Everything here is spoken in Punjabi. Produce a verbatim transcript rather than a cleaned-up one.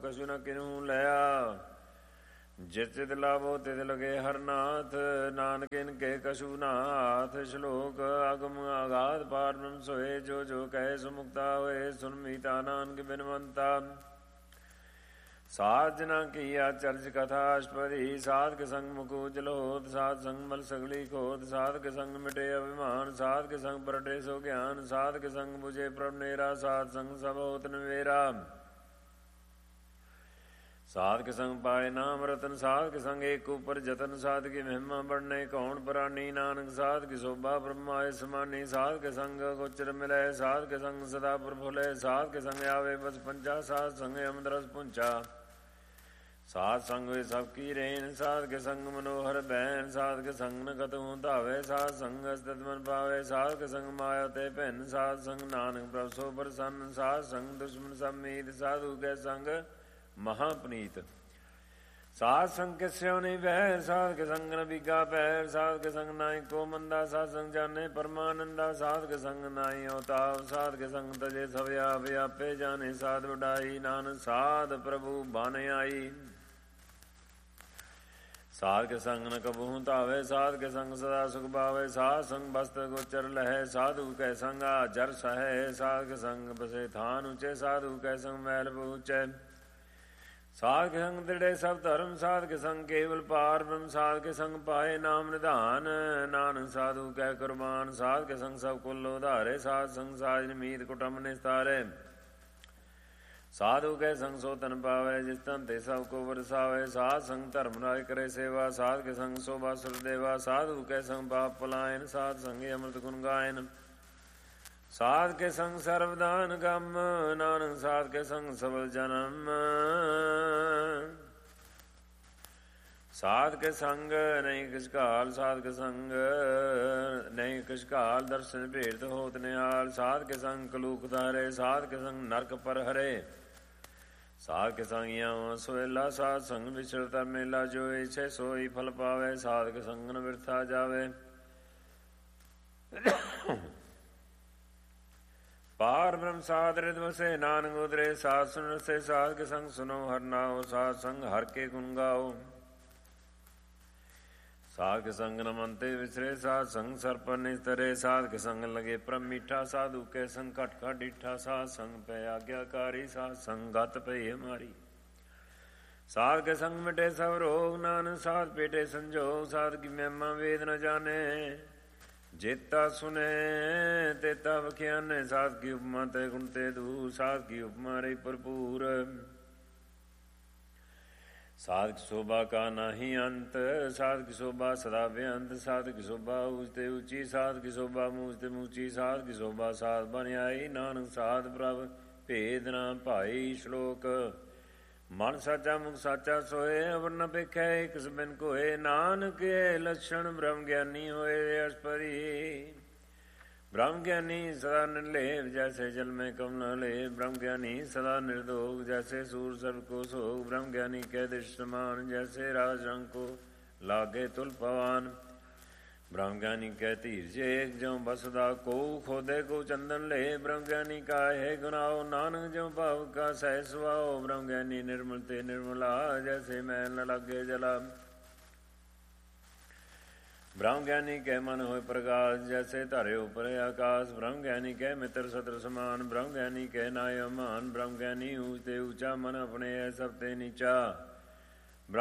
ਕਛੁ ਨ ਕਿਨਹੂ ਲਿਆ। ਜਿਤ ਚਿਤ ਲਾਭੋ ਤਿਤ ਲਗੇ ਹਰਨਾਥ, ਨਾਨਕ ਇਨ ਕੇ ਕਛੂ ਨਾ ਹਾਥ। ਸ਼ਲੋਕ ਅਗਮ ਆਗਾਧ ਪਾਰ ਬ੍ਰਹਮ ਸੋਏ, ਜੋ ਜੋ ਕਹੇ ਸੋ ਮੁਕਤਾ ਹੋਏ। ਸੁਨ ਮੀਤਾ ਨਾਨਕ ਬਿਨਵੰਤਾ, ਸਾਧ ਜਨਾ ਕੀ ਆਚਰਜ ਕਥਾ ਅਸ਼ਪਦੀ। ਸਾਧਕ ਸੰਗ ਮੁਖ ਉਜਲ ਹੋਤ, ਸਾਧ ਸੰਗ ਮਲ ਸਗਲੀ ਖੋਤ। ਸਾਧਕ ਸੰਗ ਮਿਟੇ ਅਭਿਮਾਨ, ਸਾਧਕ ਸੰਗ ਪ੍ਰਗਟੇ ਸੋ ਗਿਆਨ। ਸਾਧਕ ਸੰਗ ਬੁਝੇ ਪ੍ਰਭ ਨੇਰਾ, ਸਾਧ ਸੰਗ ਸਭ ਹੋਤ ਨਵੇਰਾ। ਸਾਧਕ ਸੰਗ ਪਾਏ ਨਾਮ ਰਤਨ, ਸਾਧਕ ਸੰਗ ਏਕ ਉਪਰ ਜਤਨ। ਸਾਧਕੀ ਮਹਿਮਾ ਬੜਨੇ ਕੌਣ ਪ੍ਰਾਨੀ, ਨਾਨਕ ਸਾਧਕ ਸੋਭਾ ਬ੍ਰਹਮਾਏ ਸਮਾਨੀ। ਸਾਧਕ ਸੰਗ ਗੋਚਰ ਮਿਲੈ, ਸਾਧਕ ਸੰਗ ਸਦਾ ਪ੍ਰਫੁੱਲੈ। ਸਾਧਕ ਸੰਗ ਆਵੇ ਬਸ ਪੰਚਾ, ਸਾਧ ਸੰਗ ਅਮਦ ਰਸ ਪੁੰਚਾ। ਸਾਧ ਸੰਗ ਵੇ ਸਭ ਕੀ ਰੇਨ, ਸਾਧਕ ਸੰਗ ਮਨੋਹਰ ਬੈਨ। ਸਾਧਕ ਸੰਗ ਨ ਕਤਹੁ ਧਾਵੈ, ਸਾਧ ਸੰਗ ਅਸਤਿ ਮਨ ਪਾਵੈ। ਸਾਧਕ ਸੰਗ ਮਾਇਆ ਤੇ ਭੈਨ, ਸਾਧ ਸੰਗ ਨਾਨਕ ਪ੍ਰਭ ਸੋ ਪ੍ਰਸੰਨ। ਸਾਧ ਸੰਗ ਦੁਸ਼ਮਨ ਸਭ ਮੀਤ, ਸਾਧੂ ਕੈ ਸੰਗ ਮਹਾ ਪਨੀਤ। ਸਾਧ ਸੰਗ ਕਿਸਿਓ ਨਹੀਂ ਬਹਿ, ਸਾਧਕ ਸੰਗ ਨ ਬੀਗਾ ਪੈਰ। ਸਾਧਕ ਸੰਗ ਨਾਹੀ ਕੋ ਮੰਦਾ, ਸਾਧ ਸੰਗ ਜਾਣੇ ਪਰਮਾਨੰਦਾ। ਸਾਧਕ ਸੰਗ ਨਾਹੀ ਔਤਾਵ, ਸਾਧਕ ਸੰਗ ਤਜੇ ਸਭ ਆਪ ਆਪੇ ਜਾਣੇ। ਸਾਧ ਵਡਾਈ ਨਾਨਕ ਸਾਧ ਪ੍ਰਭੂ ਬਨ ਆਈ। ਸਾਧਕ ਸੰਗ ਨ ਕਬਹੂ ਧਾਵੈ, ਸਾਧਕ ਸੰਗ ਸਦਾ ਸੁਖ ਪਾਵੈ। ਸਾਧ ਸੰਗ ਬਸਤ ਗੋਚਰ ਲਹੈ, ਸਾਧੂ ਕੈ ਸੰਗ ਜਰ ਸਹੈ। ਸਾਧਕ ਸੰਗ ਬਸੇ ਥਾਨ ਉਚੇ, ਸਾਧੂ ਕੈ ਸੰਗ ਮੈਲ ਪਹੁੰਚੈ। ਸਾਧਕ ਸੰਗ ਦ੍ਰਿੜੇ ਸਭ ਧਰਮ, ਸਾਧਕ ਸੰਗ ਕੇਵਲ ਪਾਰ ਬ੍ਰਹਮ। ਸਾਧਕ ਸੰਗ ਪਾਏ ਨਾਮ ਨਿਧਾਨ, ਨਾਨਕ ਸਾਧੂ ਕੈ ਕੁਰਬਾਨ। ਸਾਧਕ ਸੰਗ ਸਭ ਕੁਲ ਉਧਾਰੇ, ਸਾਧ ਸੰਗ ਸਾਜਨ ਮੀਤ ਕੁਟੰਬ ਨਿਸਤਾਰੇ। ਸਾਧੂ ਕੈ ਸੰਗ ਸੋ ਤਨ ਪਾਵੈ, ਜਿਸ ਤਨ ਤੇ ਸਭ ਕੋ ਵਰਸਾਵੈ। ਸਾਧ ਸੰਗ ਧਰਮ ਰਾਜ ਕਰੇ ਸੇਵਾ, ਸਾਧਕ ਸੰਗ ਸੋਭਾ ਸੁਰ ਦੇਵਾ। ਸਾਧੂ ਕੈ ਸੰਗ ਪਾਪ ਪਲਾਇਨ, ਸਾਧ ਸੰਗ ਅੰਮ੍ਰਿਤ ਗੁਣ ਗਾਇਨ। ਸਾਧ ਕੇ ਸੰਗ ਸਰਬਦਾਨ ਗਮ, ਨਾਨਕ ਸਾਧ ਕੇ ਸੰਗ ਸਬਲ ਜਨਮ। ਸਾਧ ਕੇ ਸੰਗ ਨਹੀਂ ਕਿਛ ਘਾਲ, ਸਾਧ ਕੇ ਸੰਗ ਨਹੀਂ ਕਿਛ ਘਾਲ। ਦਰਸ਼ਨ ਭੇਟ ਹੋਤ ਨਿਹਾਲ, ਸਾਧ ਕੇ ਸੰਗ ਕਲੂਕ ਧਾਰੇ। ਸਾਧ ਕੇ ਸੰਗ ਨਰਕ ਪਰ ਹਰੇ, ਸਾਧ ਕੇ ਸੰਗ ਯਮ ਸੋਇਲਾ। ਸਾਧ ਸੰਗ ਵਿਚਰਤਾ ਮੇਲਾ, ਜੋ ਇਛੈ ਸੋਈ ਫਲ ਪਾਵੇ। ਸਾਧ ਕੇ ਸੰਗ ਨ ਬਿਰਥਾ ਜਾਵੇ। ਪਾਰ ਬ੍ਰਹਮ ਸਾਧ ਰਿਦ ਵਸੇ, ਨਾਨਕ ਉਦਰੇ ਸਾਧ ਸੁਨ ਰਸੇ। ਸਾਧ ਕੇ ਸੰਗ ਸੁਨੋ ਹਰ ਨਾਉ, ਸਾਧ ਸੰਗ ਹਰ ਕੇ ਗੁਣ ਗਾਓ। ਸਾਧ ਕੇ ਸੰਗ ਨ ਮਨ ਤੇ ਵਿਸਰੇ, ਸਾਧ ਸੰਗ ਸਰ ਪਰ ਨਿਸਤਰੇ। ਸਾਧ ਕੇ ਸੰਗ ਲਗੇ ਪ੍ਰਭ ਮੀਠਾ, ਸਾਧੂ ਕੇ ਸੰਗ ਘਟ ਘਟ ਡਿਠਾ। ਸਾਧ ਸੰਗ ਪੈ ਆਗਿਆਕਾਰੀ, ਸਾਧ ਸੰਗ ਗਤ ਪਈ ਹਮਾਰੀ। ਸਾਧ ਕੇ ਸੰਗ ਮਿਟੇ ਸਭ ਰੋਗ, ਨਾਨਕ ਸਾਧ ਪੇਟੇ ਸੰਜੋਗ। ਸਾਧ ਕੀ ਮਹਿਮਾ ਵੇਦ ਨ ਜਾਣੇ, ਜੇਤਾ ਸੁਨੇ ਤੇਤਾ ਵਖਿਆਨੇ। ਸਾਧ ਕੀ ਉਪਮਾ ਤੇ ਗੁਣ ਤੇ ਦੂਰ, ਸਾਧ ਕੀ ਉਪਮਾ ਰਹੀ ਭਰਪੂਰ। ਸਾਧ ਕੀ ਸ਼ੋਭਾ ਕਾ ਨਾਹੀ ਅੰਤ, ਸਾਧ ਕੀ ਸ਼ੋਭਾ ਸਦਾ ਬੇਅੰਤ। ਸਾਧ ਕੀ ਸ਼ੋਭਾ ਊਚ ਤੇ ਉੱਚੀ, ਸਾਧ ਕੀ ਸ਼ੋਭਾ ਮੂਚ ਤੇ ਮੂਚੀ। ਸਾਧ ਕੀ ਸ਼ੋਭਾ ਸਾਧ ਬਨ ਆਈ, ਨਾਨਕ ਸਾਧ ਪ੍ਰਭ ਭੇਦ ਨਾ ਭਾਈ। ਸ਼ਲੋਕ ਮਨ ਸਾਚਾ ਮੁਖ ਸਾਚਾ ਸੋਏ, ਅਵਰ ਨ ਪੇਖੈ ਕਿਸ ਬਿਨ ਕੋਏ। ਨਾਨਕ ਇਹ ਲੱਛਣ ਬ੍ਰਹਮ ਗਿਆਨੀ ਹੋਏ। ਅਸਪਰੀ ਬ੍ਰਹਮ ਗਿਆਨੀ ਸਦਾ ਨਿਰਲੇਪ, ਜੈਸੇ ਜਲ ਮੈਂ ਕਮਲ ਲੇਪ। ਬ੍ਰਹਮ ਗਿਆਨੀ ਸਦਾ ਨਿਰਦੋਗ, ਜੈਸੇ ਸੂਰ ਸਰਬ ਕੋ ਸੋਗ। ਬ੍ਰਹਮ ਗਿਆਨੀ ਕੈ ਦ੍ਰਿਸ਼ ਸਮਾਨ, ਜੈਸੇ ਰਾਜ ਰੰਗ ਕੋ ਲਾਗੇ ਤੁਲ ਪਵਾਨ। ਬ੍ਰਹਮ ਗਿਆਨੀ ਕੈ ਧੀਰਜ ਏਕ, ਜਿਉ ਬਸਦਾ ਕੋ ਖੋਦੇ ਕੋ ਚੰਦਨ ਲੇ। ਬ੍ਰਹਮ ਗਿਆਨੀ ਕਾ ਹੈ ਗੁਨਾਓ, ਨਾਨਕ ਜਿਉ ਭਾਵ ਕਾ ਸਹਿ ਸੁਆਓ। ਬ੍ਰਹਮ ਗਿਆਨੀ ਨਿਰਮਲ ਤੇ ਨਿਰਮਲਾ, ਜੈਸੇ ਮੈਲ ਨ ਲਾਗੇ ਜਲਾ। ਬ੍ਰਹਮ ਗਿਆਨੀ ਕੈ ਮਨ ਹੋਏ ਪ੍ਰਗਾਸ, ਜੈਸੇ ਧਰੇ ਉਪਰ ਆਕਾਸ। ਬ੍ਰਹਮ ਗਿਆਨੀ ਕੈ ਮਿੱਤਰ ਸਤਰ ਸਮਾਨ, ਬ੍ਰਹਮ ਗਿਆਨੀ ਕੈ ਨਾਇ ਅਮਾਨ। ਬ੍ਰਹਮ ਗਿਆਨੀ ਊਚ ਤੇ ਊਚਾ, ਮਨ ਆਪਣੇ ਐ ਸਭ ਤੇ ਨੀਚਾ।